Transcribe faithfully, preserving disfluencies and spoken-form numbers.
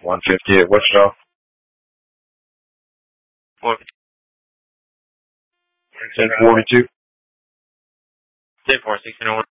one fifty at Wichita. ten forty-two. ten four, sixteen oh one.